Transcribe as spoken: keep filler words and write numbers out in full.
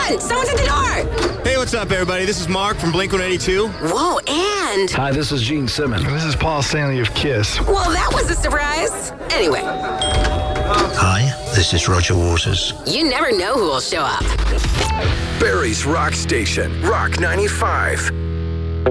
on! Someone's at the door! Hey, what's up, everybody? This is Mark from Blink one eighty-two. Whoa, and... Hi, this is Gene Simmons. And this is Paul Stanley of Kiss. Well, that was a surprise. Anyway. Hi, this is Roger Waters. You never know who will show up. Barry's Rock Station, Rock ninety-five.